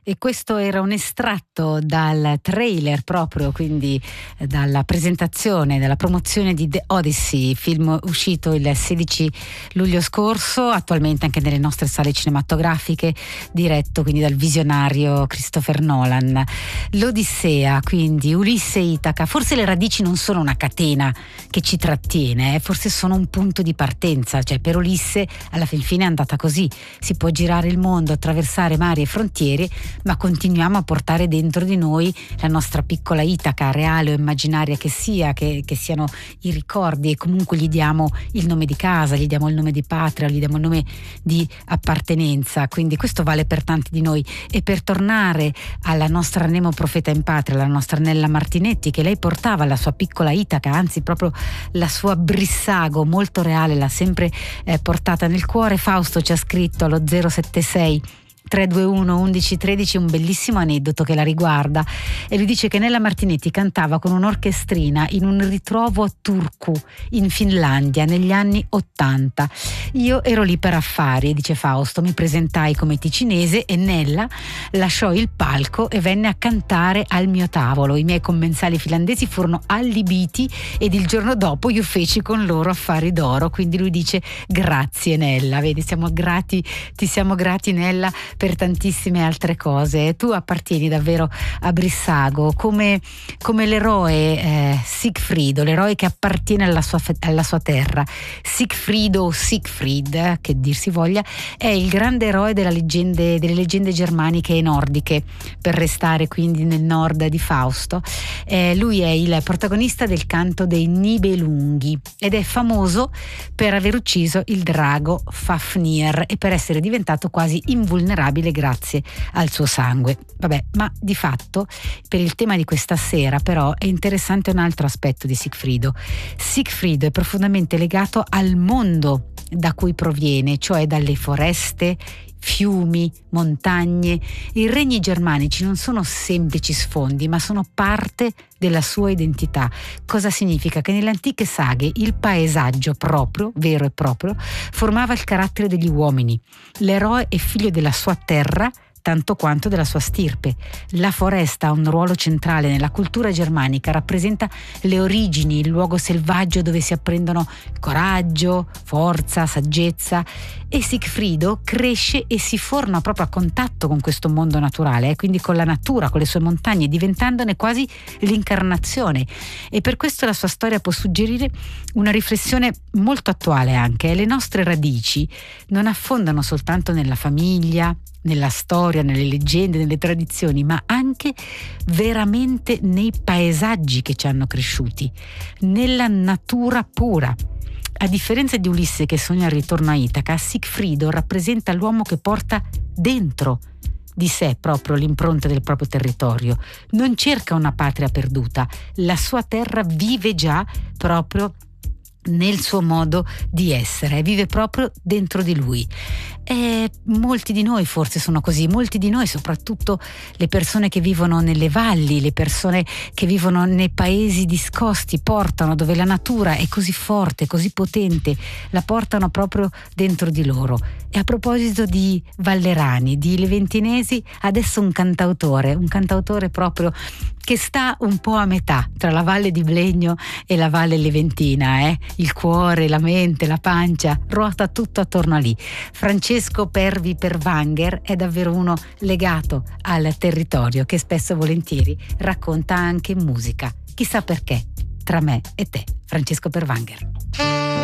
E questo era un estratto dal trailer proprio, quindi dalla presentazione, dalla promozione di The Odyssey, film uscito il 16 luglio scorso, attualmente anche nelle nostre sale cinematografiche, diretto quindi dal visionario Christopher Nolan. L'Odissea, quindi Ulisse e Itaca, forse le radici non sono una catena che ci trattiene, forse sono un punto di partenza, cioè per Ulisse alla fin fine è andata così, si può girare il mondo, attraversare mari e frontiere, ma continuiamo a portare dentro di noi la nostra piccola Itaca, reale o immaginaria che sia, che siano i ricordi, e comunque gli diamo il nome di casa, gli diamo il nome di patria, gli diamo il nome di appartenenza. Quindi questo vale per tanti di noi. E per tornare alla nostra Nemo profeta in patria, la nostra Nella Martinetti, che lei portava la sua piccola Itaca, anzi proprio la sua Brissago molto reale, l'ha sempre portata nel cuore. Fausto ci ha scritto allo 076 321 1113 un bellissimo aneddoto che la riguarda, e lui dice che Nella Martinetti cantava con un'orchestrina in un ritrovo a Turku in Finlandia negli anni 80. Io ero lì per affari, dice Fausto, mi presentai come ticinese e Nella lasciò il palco e venne a cantare al mio tavolo. I miei commensali finlandesi furono allibiti ed il giorno dopo io feci con loro affari d'oro. Quindi lui dice grazie Nella, vedi, siamo grati, ti siamo grati Nella per tantissime altre cose. Tu appartieni davvero a Brissago come l'eroe Sigfrido, l'eroe che appartiene alla sua terra. Sigfrido o Siegfried, che dir si voglia, è il grande eroe delle leggende germaniche e nordiche, per restare quindi nel nord di Fausto. Lui è il protagonista del canto dei Nibelunghi ed è famoso per aver ucciso il drago Fafnir e per essere diventato quasi invulnerabile grazie al suo sangue. Vabbè, ma di fatto per il tema di questa sera però è interessante un altro aspetto di Sigfrido. Sigfrido è profondamente legato al mondo da cui proviene, cioè dalle foreste, fiumi, montagne. I regni germanici non sono semplici sfondi, ma sono parte della sua identità. Cosa significa? Che nelle antiche saghe il paesaggio proprio, vero e proprio, formava il carattere degli uomini. L'eroe è figlio della sua terra tanto quanto della sua stirpe. La foresta ha un ruolo centrale nella cultura germanica, rappresenta le origini, il luogo selvaggio dove si apprendono coraggio, forza, saggezza, e Sigfrido cresce e si forma proprio a contatto con questo mondo naturale, quindi con la natura, con le sue montagne, diventandone quasi l'incarnazione. E per questo la sua storia può suggerire una riflessione molto attuale anche. Le nostre radici non affondano soltanto nella famiglia, nella storia, nelle leggende, nelle tradizioni, ma anche veramente nei paesaggi che ci hanno cresciuti, nella natura pura. A differenza di Ulisse che sogna il ritorno a Itaca, Sigfrido rappresenta l'uomo che porta dentro di sé proprio l'impronta del proprio territorio. Non cerca una patria perduta, la sua terra vive già proprio nel suo modo di essere, vive proprio dentro di lui. E molti di noi forse sono così, molti di noi, soprattutto le persone che vivono nelle valli, le persone che vivono nei paesi discosti, portano dove la natura è così forte, così potente, la portano proprio dentro di loro. E a proposito di vallerani, di leventinesi, adesso un cantautore proprio che sta un po' a metà tra la Valle di Blegno e la Valle Leventina, il cuore, la mente, la pancia, ruota tutto attorno a lì. Francesco Pervi Pervanger è davvero uno legato al territorio, che spesso e volentieri racconta anche in musica. Chissà perché, tra me e te, Francesco Pervanger.